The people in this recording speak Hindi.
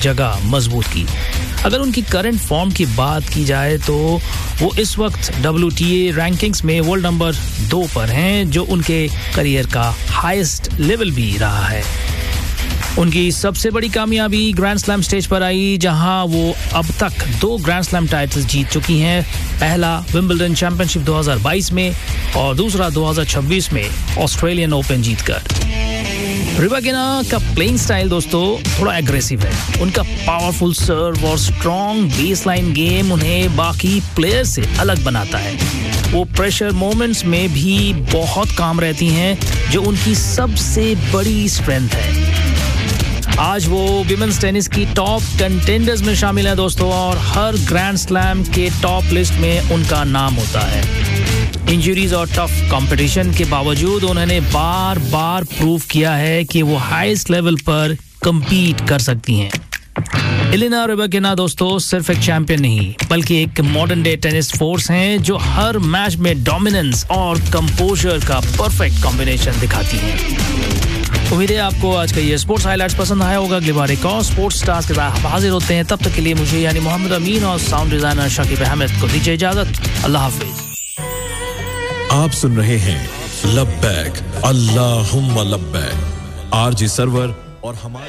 जगह मजबूत की। अगर उनकी करंट फॉर्म की बात की जाए तो वो इस वक्त WTA रैंकिंग्स में वर्ल्ड नंबर 2 पर हैं, जो उनके करियर का हाईएस्ट लेवल भी रहा है। उनकी सबसे बड़ी कामयाबी ग्रैंड स्लैम स्टेज पर आई, जहां वो अब तक 2 ग्रैंड स्लैम टाइटल्स जीत चुकी हैं। पहला विंबलडन चैंपियनशिप 2022 में और दूसरा 2026 में ऑस्ट्रेलियन ओपन जीतकर। रिबाकिना का प्लेइंग स्टाइल दोस्तों थोड़ा एग्रेसिव है। उनका पावरफुल सर्व और स्ट्रॉन्ग बेसलाइन गेम उन्हें बाकी प्लेयर से अलग बनाता है। वो प्रेशर मोमेंट्स में भी बहुत काम रहती हैं, जो उनकी सबसे बड़ी स्ट्रेंथ है। आज वो विमेंस टेनिस की टॉप कंटेंडर्स में शामिल हैं दोस्तों, और हर ग्रैंड स्लैम के टॉप लिस्ट में उनका नाम होता है। इंजरीज और टफ कंपटीशन के बावजूद उन्होंने बार बार प्रूव किया है कि वो हाईएस्ट लेवल पर compete कर सकती हैं। एलिना रिबाकिना दोस्तों सिर्फ एक चैंपियन नहीं, बल्कि एक मॉडर्न डे टेनिस फोर्स हैं, जो हर मैच में डोमिनेंस और कंपोजर का परफेक्ट कॉम्बिनेशन दिखाती हैं। उम्मीद है आपको आज का ये स्पोर्ट्स हाइलाइट्स पसंद आया होगा। अगली बार एक और स्पोर्ट्स स्टार्स के साथ हाजिर होते हैं। तब तक के लिए मुझे यानी मोहम्मद अमीन और साउंड डिजाइनर शाकिब अहमद को दीजिए इजाजत। अल्लाह हाफिज। आप सुन रहे हैं लब्बैक अल्लाहुम्मा लब्बैक, आरजे सरवर और हमारे